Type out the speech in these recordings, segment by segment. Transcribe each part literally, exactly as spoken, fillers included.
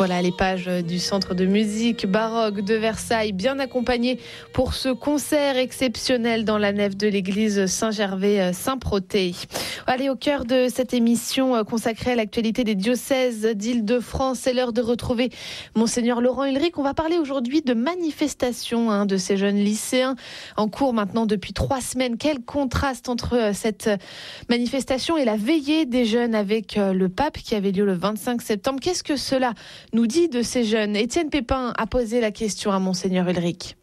Voilà les pages du Centre de musique baroque de Versailles, bien accompagnées pour ce concert exceptionnel dans la nef de l'église Saint-Gervais-Saint-Protais. Allez, au cœur de cette émission consacrée à l'actualité des diocèses d'Île-de-France, c'est l'heure de retrouver Monseigneur Laurent Ulrich. On va parler aujourd'hui de manifestations hein, de ces jeunes lycéens en cours maintenant depuis trois semaines. Quel contraste entre cette manifestation et la veillée des jeunes avec le pape qui avait lieu le vingt-cinq septembre. Qu'est-ce que cela nous dit de ces jeunes? Étienne Pépin a posé la question à Monseigneur Ulrich.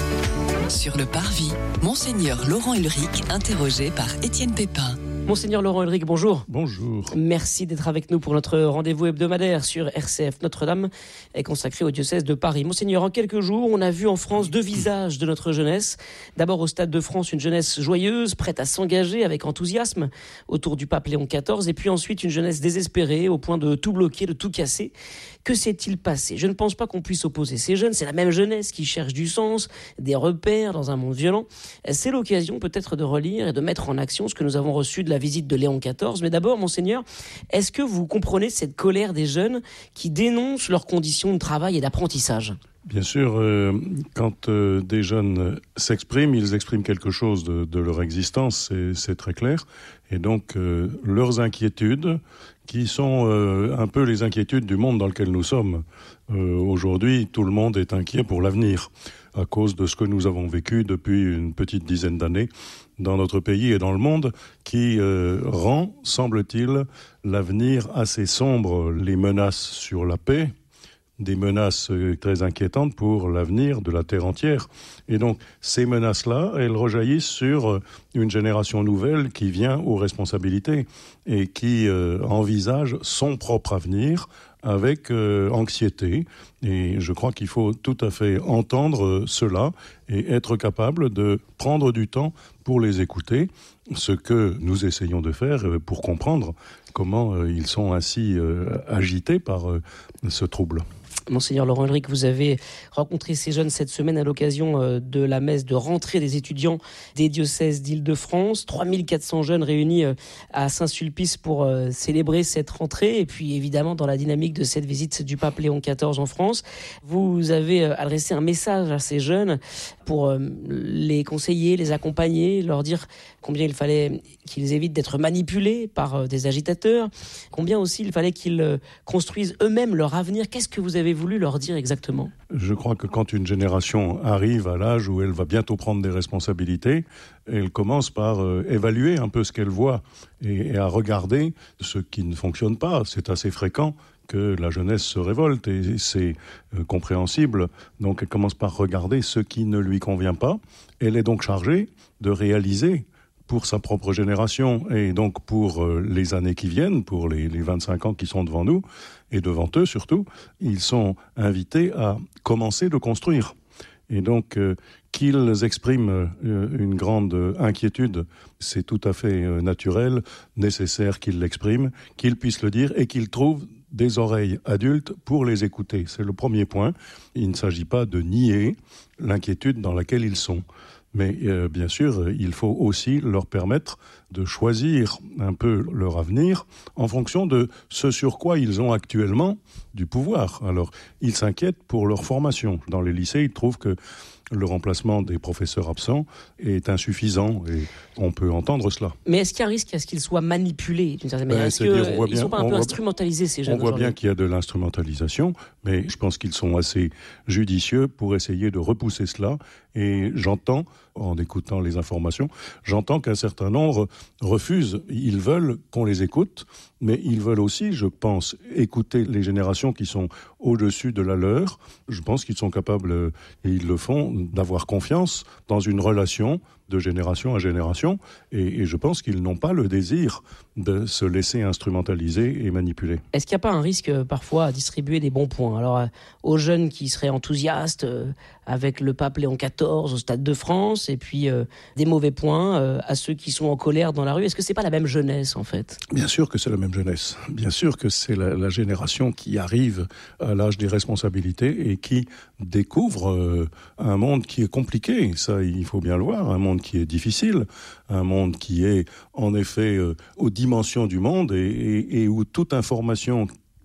Sur le parvis, Monseigneur Laurent Ulrich, interrogé par Étienne Pépin. Monseigneur Laurent Ulrich, bonjour. Bonjour. Merci d'être avec nous pour notre rendez-vous hebdomadaire sur R C F Notre-Dame, consacré au diocèse de Paris. Monseigneur, en quelques jours, on a vu en France deux visages de notre jeunesse. D'abord au Stade de France, une jeunesse joyeuse, prête à s'engager avec enthousiasme autour du pape Léon quatorze, et puis ensuite une jeunesse désespérée au point de tout bloquer, de tout casser. Que s'est-il passé? Je ne pense pas qu'on puisse opposer ces jeunes. C'est la même jeunesse qui cherche du sens, des repères dans un monde violent. C'est l'occasion peut-être de relire et de mettre en action ce que nous avons reçu de la visite de Léon quatorze. Mais d'abord, Monseigneur, est-ce que vous comprenez cette colère des jeunes qui dénoncent leurs conditions de travail et d'apprentissage ? Bien sûr, euh, quand euh, des jeunes s'expriment, ils expriment quelque chose de, de leur existence, c'est, c'est très clair. Et donc, euh, leurs inquiétudes, qui sont euh, un peu les inquiétudes du monde dans lequel nous sommes. Euh, aujourd'hui, tout le monde est inquiet pour l'avenir, à cause de ce que nous avons vécu depuis une petite dizaine d'années dans notre pays et dans le monde, qui euh, rend, semble-t-il, l'avenir assez sombre. Les menaces sur la paix, des menaces très inquiétantes pour l'avenir de la terre entière. Et donc, ces menaces-là, elles rejaillissent sur une génération nouvelle qui vient aux responsabilités et qui euh, envisage son propre avenir avec euh, anxiété. Et je crois qu'il faut tout à fait entendre cela et être capable de prendre du temps pour les écouter, ce que nous essayons de faire pour comprendre comment euh, ils sont ainsi euh, agités par euh, ce trouble. Monseigneur Laurent Ulrich, vous avez rencontré ces jeunes cette semaine à l'occasion de la messe de rentrée des étudiants des diocèses d'Île-de-France. trois mille quatre cents jeunes réunis à Saint-Sulpice pour célébrer cette rentrée. Et puis évidemment, dans la dynamique de cette visite du pape Léon quatorze en France, vous avez adressé un message à ces jeunes pour les conseiller, les accompagner, leur dire combien il fallait qu'ils évitent d'être manipulés par des agitateurs, combien aussi il fallait qu'ils construisent eux-mêmes leur avenir. Qu'est-ce que vous avez voulu leur dire exactement ? Je crois que quand une génération arrive à l'âge où elle va bientôt prendre des responsabilités, elle commence par euh, évaluer un peu ce qu'elle voit et, et à regarder ce qui ne fonctionne pas. C'est assez fréquent que la jeunesse se révolte et c'est euh, compréhensible. Donc elle commence par regarder ce qui ne lui convient pas. Elle est donc chargée de réaliser pour sa propre génération et donc pour euh, les années qui viennent, pour les, les vingt-cinq ans qui sont devant nous, et devant eux surtout, ils sont invités à commencer de construire. Et donc, euh, qu'ils expriment euh, une grande inquiétude, c'est tout à fait euh, naturel, nécessaire qu'ils l'expriment, qu'ils puissent le dire et qu'ils trouvent des oreilles adultes pour les écouter. C'est le premier point. Il ne s'agit pas de nier l'inquiétude dans laquelle ils sont. Mais euh, bien sûr, il faut aussi leur permettre de choisir un peu leur avenir en fonction de ce sur quoi ils ont actuellement du pouvoir. Alors, ils s'inquiètent pour leur formation. Dans les lycées, ils trouvent que le remplacement des professeurs absents est insuffisant et on peut entendre cela. Mais est-ce qu'il y a un risque à ce qu'ils soient manipulés d'une certaine manière ? Ben, Est-ce qu'ils ne sont pas un peu voit, instrumentalisés, ces jeunes ? On voit bien qu'il y a de l'instrumentalisation, mais je pense qu'ils sont assez judicieux pour essayer de repousser cela. Et j'entends, en écoutant les informations, j'entends qu'un certain nombre refusent. Ils veulent qu'on les écoute, mais ils veulent aussi, je pense, écouter les générations qui sont au-dessus de la leur. Je pense qu'ils sont capables, et ils le font, d'avoir confiance dans une relation de génération à génération, et, et je pense qu'ils n'ont pas le désir de se laisser instrumentaliser et manipuler. Est-ce qu'il n'y a pas un risque euh, parfois à distribuer des bons points ? Alors euh, aux jeunes qui seraient enthousiastes euh, avec le pape Léon quatorze au Stade de France, et puis euh, des mauvais points euh, à ceux qui sont en colère dans la rue. Est-ce que c'est pas la même jeunesse en fait ? Bien sûr que c'est la même jeunesse. Bien sûr que c'est la, la génération qui arrive à l'âge des responsabilités et qui découvre euh, un monde qui est compliqué. Ça, il faut bien le voir. Un monde qui est difficile, un monde qui est en effet euh, aux dimensions du monde et, et, et où toute information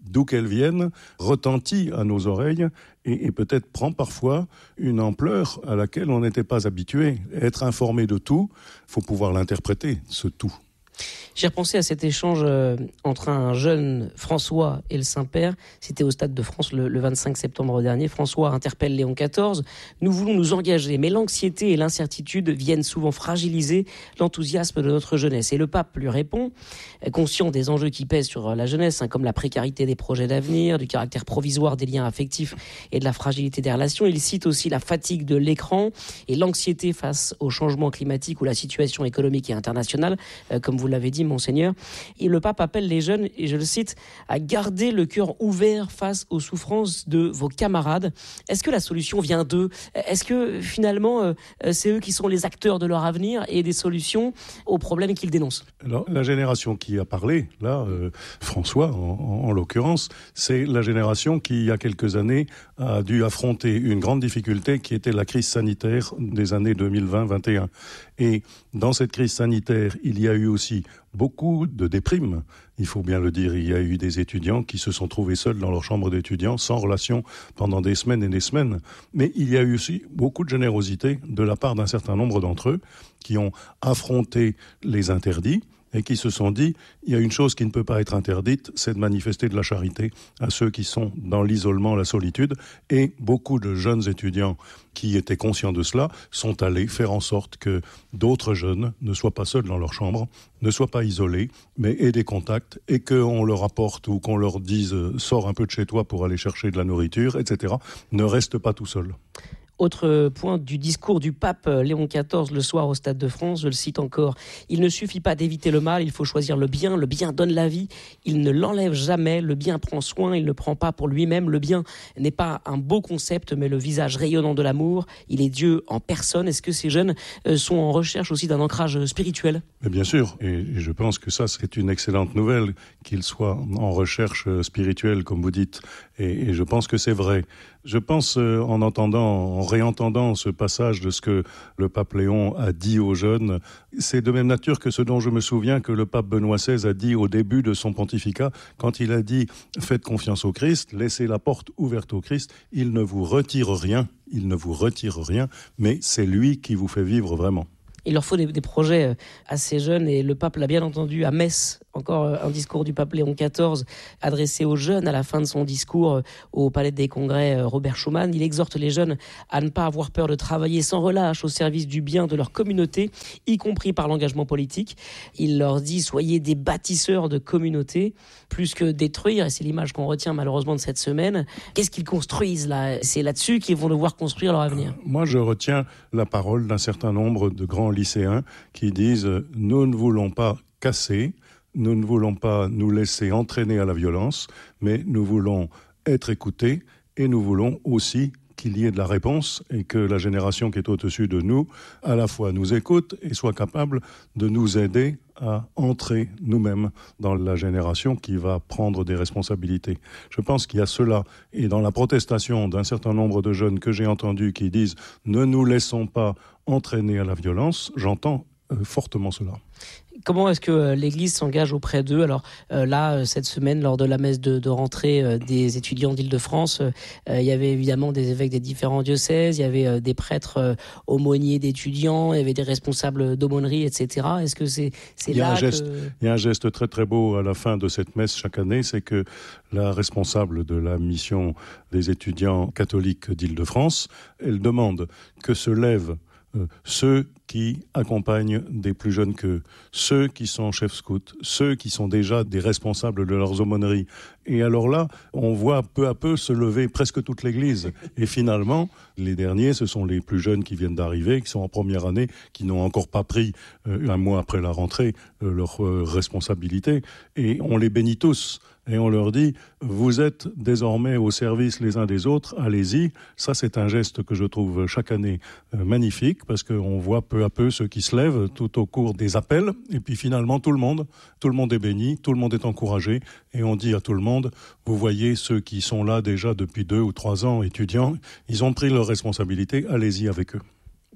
d'où qu'elle vienne, retentit à nos oreilles et, et peut-être prend parfois une ampleur à laquelle on n'était pas habitué. Être informé de tout, il faut pouvoir l'interpréter, ce tout. J'ai repensé à cet échange euh, entre un jeune François et le Saint-Père. C'était au Stade de France le, le vingt-cinq septembre dernier. François interpelle Léon quatorze. « Nous voulons nous engager, mais l'anxiété et l'incertitude viennent souvent fragiliser l'enthousiasme de notre jeunesse. » Et le pape lui répond, conscient des enjeux qui pèsent sur la jeunesse, hein, comme la précarité des projets d'avenir, du caractère provisoire des liens affectifs et de la fragilité des relations. Il cite aussi la fatigue de l'écran et l'anxiété face au changement climatique ou la situation économique et internationale, euh, comme vous l'avez dit, Monseigneur. Et le pape appelle les jeunes, et je le cite, à garder le cœur ouvert face aux souffrances de vos camarades. Est-ce que la solution vient d'eux ? Est-ce que finalement, euh, c'est eux qui sont les acteurs de leur avenir et des solutions aux problèmes qu'ils dénoncent ? Alors, la génération qui a parlé, là, euh, François en, en, en l'occurrence, c'est la génération qui, il y a quelques années, a dû affronter une grande difficulté qui était la crise sanitaire des années deux mille vingt vingt et un. Et dans cette crise sanitaire, il y a eu aussi beaucoup de déprimes. Il faut bien le dire, il y a eu des étudiants qui se sont trouvés seuls dans leur chambre d'étudiants, sans relation pendant des semaines et des semaines. Mais il y a eu aussi beaucoup de générosité de la part d'un certain nombre d'entre eux qui ont affronté les interdits et qui se sont dit, il y a une chose qui ne peut pas être interdite, c'est de manifester de la charité à ceux qui sont dans l'isolement, la solitude. Et beaucoup de jeunes étudiants qui étaient conscients de cela sont allés faire en sorte que d'autres jeunes ne soient pas seuls dans leur chambre, ne soient pas isolés, mais aient des contacts et qu'on leur apporte ou qu'on leur dise « sors un peu de chez toi pour aller chercher de la nourriture », et cetera. Ne reste pas tout seul. Autre point du discours du pape Léon quatorze le soir au Stade de France, je le cite encore, « Il ne suffit pas d'éviter le mal, il faut choisir le bien, le bien donne la vie, il ne l'enlève jamais, le bien prend soin, il ne prend pas pour lui-même, le bien n'est pas un beau concept, mais le visage rayonnant de l'amour, il est Dieu en personne. » Est-ce que ces jeunes sont en recherche aussi d'un ancrage spirituel ? Mais bien sûr, et je pense que ça c'est une excellente nouvelle, qu'ils soient en recherche spirituelle, comme vous dites, et, et je pense que c'est vrai. Je pense, euh, en entendant, en réentendant ce passage de ce que le pape Léon a dit aux jeunes, c'est de même nature que ce dont je me souviens que le pape Benoît seize a dit au début de son pontificat, quand il a dit « Faites confiance au Christ, laissez la porte ouverte au Christ, il ne vous retire rien, il ne vous retire rien, mais c'est lui qui vous fait vivre vraiment. » Il leur faut des, des projets assez jeunes et le pape l'a bien entendu à Metz, encore un discours du pape Léon quatorze adressé aux jeunes à la fin de son discours au Palais des Congrès Robert Schuman. Il exhorte les jeunes à ne pas avoir peur de travailler sans relâche au service du bien de leur communauté, y compris par l'engagement politique. Il leur dit « Soyez des bâtisseurs de communauté, plus que détruire », et c'est l'image qu'on retient malheureusement de cette semaine. Qu'est-ce qu'ils construisent là ? C'est là-dessus qu'ils vont devoir construire leur avenir. Moi, je retiens la parole d'un certain nombre de grands lycéens qui disent « Nous ne voulons pas casser, nous ne voulons pas nous laisser entraîner à la violence, mais nous voulons être écoutés et nous voulons aussi qu'il y ait de la réponse et que la génération qui est au-dessus de nous, à la fois nous écoute et soit capable de nous aider à entrer nous-mêmes dans la génération qui va prendre des responsabilités. Je pense qu'il y a cela. Et dans la protestation d'un certain nombre de jeunes que j'ai entendus qui disent « Ne nous laissons pas entraîner à la violence », j'entends euh, fortement cela. Comment est-ce que l'Église s'engage auprès d'eux ? Alors euh, là, cette semaine, lors de la messe de, de rentrée euh, des étudiants d'Île-de-France, euh, il y avait évidemment des évêques des différents diocèses, il y avait euh, des prêtres euh, aumôniers d'étudiants, il y avait des responsables d'aumônerie, et cetera. Est-ce que c'est, c'est là geste, que... Il y a un geste très très beau à la fin de cette messe chaque année, c'est que la responsable de la mission des étudiants catholiques d'Île-de-France, elle demande que se lèvent Euh, ceux qui accompagnent des plus jeunes qu'eux, ceux qui sont chefs scouts, ceux qui sont déjà des responsables de leurs aumôneries. Et alors là, on voit peu à peu se lever presque toute l'Église. Et finalement, les derniers, ce sont les plus jeunes qui viennent d'arriver, qui sont en première année, qui n'ont encore pas pris, euh, un mois après la rentrée, euh, leurs euh, responsabilités. Et on les bénit tous. Et on leur dit, vous êtes désormais au service les uns des autres, allez-y. Ça, c'est un geste que je trouve chaque année euh, magnifique, parce qu'on voit peu à peu ceux qui se lèvent tout au cours des appels. Et puis finalement, tout le monde, tout le monde est béni, tout le monde est encouragé. Et on dit à tout le monde, vous voyez ceux qui sont là déjà depuis deux ou trois ans, étudiants, ils ont pris leurs responsabilités, allez-y avec eux.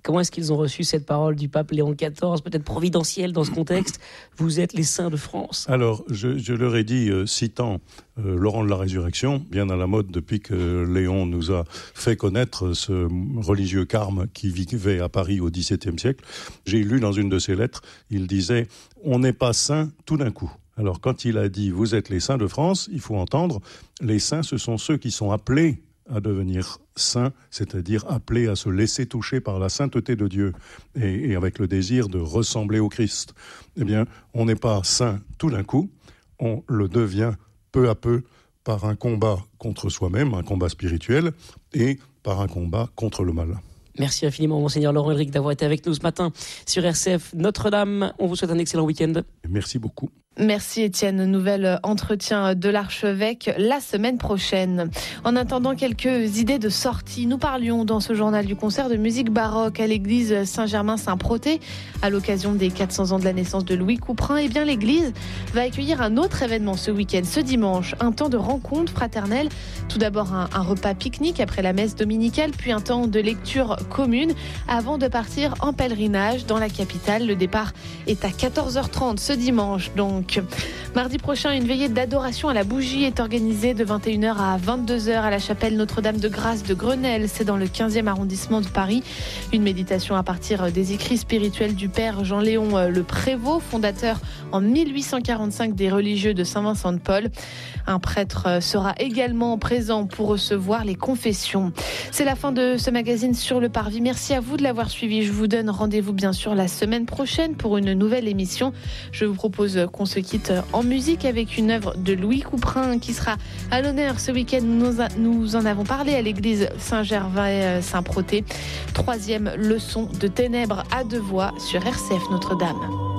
Comment est-ce qu'ils ont reçu cette parole du pape Léon quatorze, peut-être providentielle dans ce contexte? Vous êtes les saints de France. Alors, je, je leur ai dit, euh, citant euh, Laurent de la Résurrection, bien à la mode depuis que Léon nous a fait connaître ce religieux carme qui vivait à Paris au dix-septième siècle, j'ai lu dans une de ses lettres, il disait « On n'est pas saint tout d'un coup ». Alors, quand il a dit « Vous êtes les saints de France », il faut entendre, les saints, ce sont ceux qui sont appelés à devenir saints, c'est-à-dire appelés à se laisser toucher par la sainteté de Dieu et, et avec le désir de ressembler au Christ. Eh bien, on n'est pas saint tout d'un coup, on le devient peu à peu par un combat contre soi-même, un combat spirituel, et par un combat contre le mal. Merci infiniment, Monseigneur Laurent Ulrich, d'avoir été avec nous ce matin sur R C F Notre-Dame. On vous souhaite un excellent week-end. Merci beaucoup. Merci Étienne, nouvel entretien de l'archevêque la semaine prochaine. En attendant quelques idées de sortie, nous parlions dans ce journal du concert de musique baroque à l'église Saint-Germain-Saint-Protais à l'occasion des quatre cents ans de la naissance de Louis Couperin. Et bien l'église va accueillir un autre événement ce week-end, ce dimanche, un temps de rencontre fraternelle. Tout d'abord un, un repas pique-nique après la messe dominicale, puis un temps de lecture commune avant de partir en pèlerinage dans la capitale. Le départ est à quatorze heures trente ce dimanche donc. Mardi prochain, une veillée d'adoration à la bougie est organisée de vingt et une heures à vingt-deux heures à la chapelle Notre-Dame-de-Grâce de Grenelle. C'est dans le quinzième arrondissement de Paris. Une méditation à partir des écrits spirituels du père Jean-Léon Le Prévost, fondateur en mille huit cent quarante-cinq des religieux de Saint-Vincent-de-Paul. Un prêtre sera également présent pour recevoir les confessions. C'est la fin de ce magazine sur le Parvis. Merci à vous de l'avoir suivi. Je vous donne rendez-vous bien sûr la semaine prochaine pour une nouvelle émission. Je vous propose qu'on se quitte en musique avec une œuvre de Louis Couperin qui sera à l'honneur ce week-end. Nous, a, nous en avons parlé à l'église Saint-Gervais-Saint-Protais. Troisième leçon de ténèbres à deux voix sur R C F Notre-Dame.